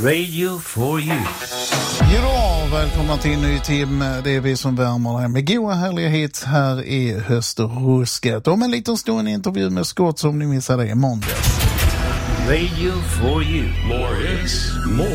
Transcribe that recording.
Radio for you. Ja, välkomna till en ny timme. Det är vi som värmer här med goda härliga hits. Här är Höstrusket. Om en liten stund intervju med Scott som ni missade i måndags. Radio for you. More hits, more